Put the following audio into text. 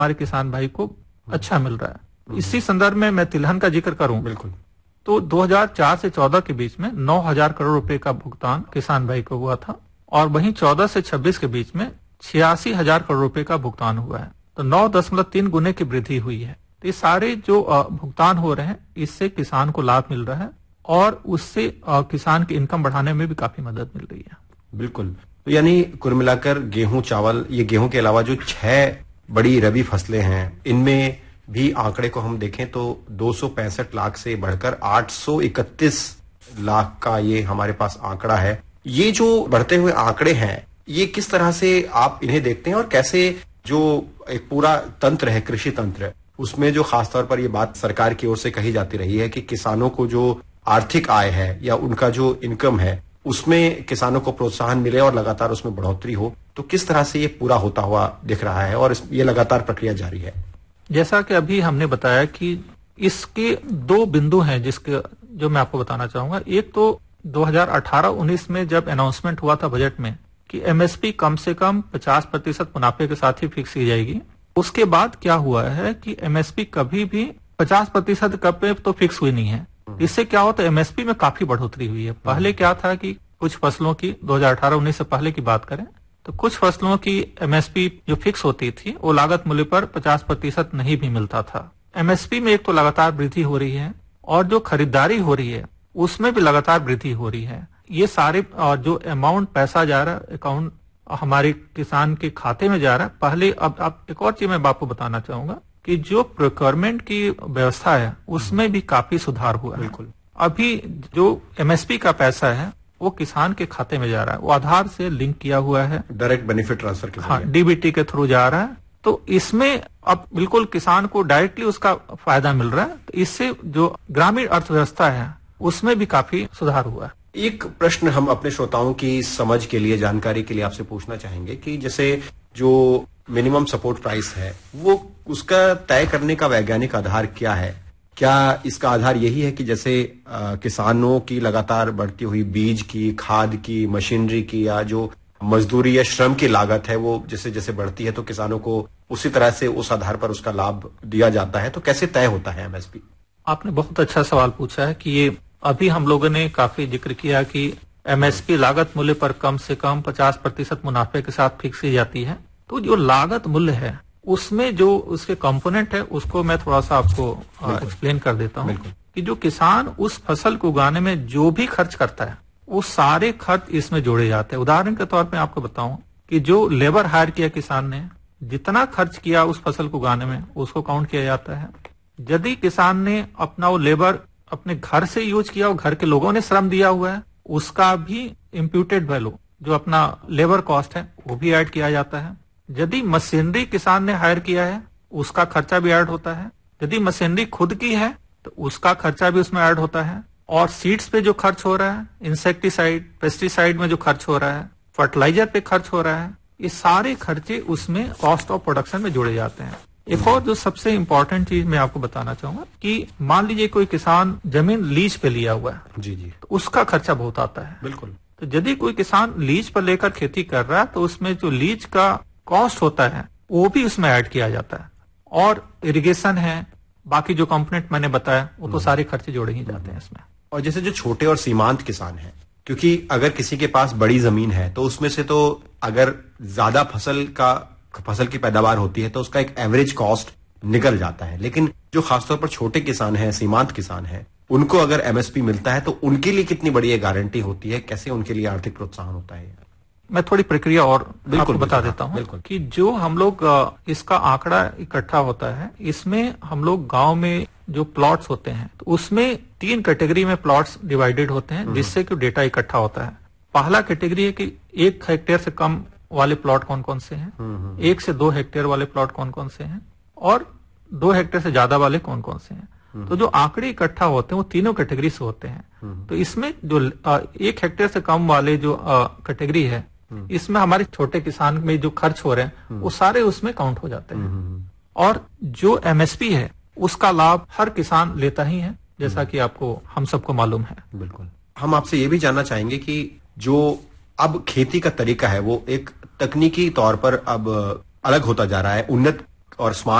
हमारे किसान भाई को अच्छा मिल रहा है। इसी संदर्भ में मैं तिलहन का जिक्र करूं, बिल्कुल, तो 2004 से 14 के बीच में 9,000 करोड़ रुपए का भुगतान किसान भाई को हुआ था, और वहीं 14 से 26 के बीच में 86,000 करोड़ रुपए का भुगतान हुआ है। तो 9.3 गुने की वृद्धि हुई है। तो ये सारे जो भुगतान हो रहे हैं, इससे किसान को लाभ मिल रहा है और उससे किसान की इनकम बढ़ाने में भी काफी मदद मिल रही है। बिल्कुल। तो यानी कुल मिलाकर गेहूं, चावल, ये गेहूं के अलावा जो 6 बड़ी रबी फसलें हैं, इनमें भी आंकड़े को हम देखें तो 265 लाख से बढ़कर 831 लाख का ये हमारे पास आंकड़ा है। ये जो बढ़ते हुए आंकड़े हैं, ये किस तरह से आप इन्हें देखते हैं और कैसे जो एक पूरा तंत्र है, कृषि तंत्र, उसमें जो खासतौर पर ये बात सरकार की ओर से कही जाती रही है कि किसानों को जो आर्थिक आय है या उनका जो इनकम है, उसमें किसानों को प्रोत्साहन मिले और लगातार उसमें बढ़ोतरी हो, तो किस तरह से ये पूरा होता हुआ दिख रहा है और ये लगातार प्रक्रिया जारी है? जैसा कि अभी हमने बताया कि इसके 2 बिंदु हैं जो मैं आपको बताना चाहूंगा। एक तो 2018-19 में जब अनाउंसमेंट हुआ था बजट में कि एमएसपी कम से कम 50% मुनाफे के साथ ही फिक्स की जाएगी। उसके बाद क्या हुआ है कि एमएसपी कभी भी 50% पे तो फिक्स हुई नहीं है। इससे क्या होता है, एमएसपी में काफी बढ़ोतरी हुई है। पहले क्या था कि कुछ फसलों की 2018-19 से पहले की बात करें तो कुछ फसलों की एमएसपी जो फिक्स होती थी वो लागत मूल्य पर 50% नहीं भी मिलता था। एमएसपी में एक तो लगातार वृद्धि हो रही है और जो खरीदारी हो रही है उसमें भी लगातार वृद्धि हो रही है। ये सारे जो अमाउंट पैसा जा रहा है अकाउंट हमारे किसान के खाते में जा रहा है। पहले अब एक और चीज मैं आपको बताना चाहूंगा कि जो प्रोक्योरमेंट की व्यवस्था है उसमें भी काफी सुधार हुआ है। बिल्कुल। अभी जो एमएसपी का पैसा है वो किसान के खाते में जा रहा है, वो आधार से लिंक किया हुआ है, डायरेक्ट बेनिफिट ट्रांसफर के हाँ, डीबीटी के थ्रू जा रहा है। तो इसमें अब बिल्कुल किसान को डायरेक्टली उसका फायदा मिल रहा है। तो इससे जो ग्रामीण अर्थव्यवस्था है उसमें भी काफी सुधार हुआ है। एक प्रश्न हम अपने श्रोताओं की समझ के लिए, जानकारी के लिए आपसे पूछना चाहेंगे कि जैसे जो मिनिमम सपोर्ट प्राइस है, वो उसका तय करने का वैज्ञानिक आधार क्या है? क्या इसका आधार यही है कि जैसे किसानों की लगातार बढ़ती हुई बीज की, खाद की, मशीनरी की, या जो मजदूरी या श्रम की लागत है वो जैसे जैसे बढ़ती है तो किसानों को उसी तरह से उस आधार पर उसका लाभ दिया जाता है? तो कैसे तय होता है एमएसपी? आपने बहुत अच्छा सवाल पूछा है कि ये अभी हम लोगों ने काफी जिक्र किया कि एमएसपी लागत मूल्य पर कम से कम 50% मुनाफे के साथ फिक्स की जाती है। तो जो लागत मूल्य है उसमें जो उसके कंपोनेंट है उसको मैं थोड़ा सा आपको एक्सप्लेन कर देता हूँ कि जो किसान उस फसल को उगाने में जो भी खर्च करता है वो सारे खर्च इसमें जोड़े जाते हैं। उदाहरण के तौर पे आपको बताऊं कि जो लेबर हायर किया किसान ने, जितना खर्च किया उस फसल को उगाने में उसको काउंट किया जाता है। यदि किसान ने अपना वो लेबर अपने घर से यूज किया और घर के लोगों ने श्रम दिया हुआ है, उसका भी इम्प्यूटेड वैल्यू जो अपना लेबर कॉस्ट है वो भी ऐड किया जाता है। यदि मशीनरी किसान ने हायर किया है उसका खर्चा भी ऐड होता है। यदि मशीनरी खुद की है तो उसका खर्चा भी उसमें ऐड होता है। और सीड्स पे जो खर्च हो रहा है, इंसेक्टिसाइड, पेस्टिसाइड में जो खर्च हो रहा है, फर्टिलाइजर पे खर्च हो रहा है, ये सारे खर्चे उसमें कॉस्ट ऑफ प्रोडक्शन में जोड़े जाते हैं। एक और जो सबसे इम्पोर्टेंट चीज मैं आपको बताना चाहूंगा कि मान लीजिए कोई किसान जमीन लीज पे लिया हुआ है, जी जी, तो उसका खर्चा बहुत आता है। बिल्कुल। तो यदि कोई किसान लीज पर लेकर खेती कर रहा है तो उसमें जो लीज का कॉस्ट होता है वो भी उसमें ऐड किया जाता है। और इरिगेशन है, बाकी जो कंपोनेंट मैंने बताया वो तो सारे खर्चे जोड़े ही जाते हैं इसमें। और जैसे जो छोटे और सीमांत किसान हैं, क्योंकि अगर किसी के पास बड़ी जमीन है तो उसमें से तो अगर ज्यादा फसल की पैदावार होती है तो उसका एक एवरेज कॉस्ट निकल जाता है। लेकिन जो खासतौर पर छोटे किसान हैं, सीमांत किसान हैं, उनको अगर एमएसपी मिलता है तो उनके लिए कितनी बड़ी गारंटी होती है? कैसे उनके लिए आर्थिक प्रोत्साहन होता है? मैं थोड़ी प्रक्रिया और आपको बता देता हूँ कि जो हम लोग इसका आंकड़ा इकट्ठा होता है, इसमें हम लोग गांव में जो प्लॉट्स होते हैं तो उसमें 3 कैटेगरी में प्लॉट्स डिवाइडेड होते हैं जिससे कि डेटा इकट्ठा होता है। पहला कैटेगरी है कि 1 हेक्टेयर से कम वाले प्लॉट कौन कौन से हैं, 1 से 2 हेक्टेयर वाले प्लॉट कौन कौन से हैं, और 2 हेक्टेयर से ज्यादा वाले कौन कौन से हैं। तो जो आंकड़े इकट्ठा होते हैं वो तीनों कैटेगरी से होते हैं। तो इसमें जो 1 हेक्टेयर से कम वाले जो कैटेगरी है, इसमें हमारे छोटे किसान में जो खर्च हो रहे हैं वो सारे उसमें काउंट हो जाते हैं। और जो एमएसपी है उसका लाभ हर किसान लेता ही है, जैसा कि आपको हम सबको मालूम है। बिल्कुल। हम आपसे ये भी जानना चाहेंगे कि जो अब खेती का तरीका है वो एक तकनीकी तौर पर अब अलग होता जा रहा है, उन्नत और स्मार्ट